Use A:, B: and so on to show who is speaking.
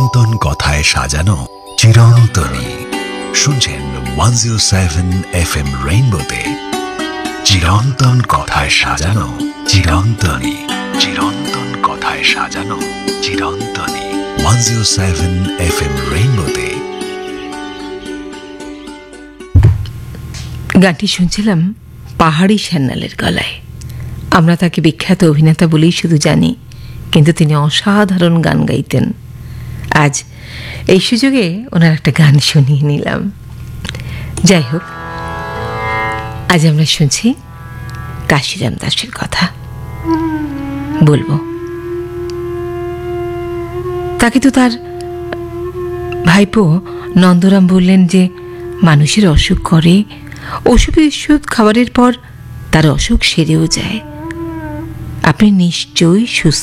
A: চিরন্তন কথায় সাজানো চিরন্তনী। শুনছেন 107 FM রেইনবোতে চিরন্তন কথায় সাজানো চিরন্তনী। চিরন্তন কথায় সাজানো চিরন্তনী 107 FM রেইনবোতে।
B: গানটি শুনছিলাম পাহাড়ি সান্যালের গলায়। আমরা তাকে বিখ্যাত অভিনেতা বলেই শুধু জানি, কিন্তু তিনি অসাধারণ গান গাইতেন। আজ এই সুযোগে ওনার একটা গান শুনিয়ে নিলাম। যাই হোক, আজ আমরা শুনছি কাশিরাম দাসের কথা। বলবো তাকে তো তার ভাইপো নন্দরাম বললেন যে মানুষের অসুখ করে, ওষুধ খাবারের পর তার অসুখ সেরেও যায়। আপনি নিশ্চয়ই সুস্থ